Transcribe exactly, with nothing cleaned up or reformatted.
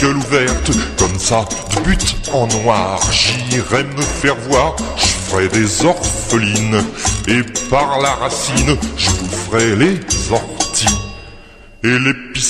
gueule ouverte, comme ça, de but en noir. J'irai me faire voir, je ferai des orphelines, et par la racine, je boufferai les orties et les pissenlits.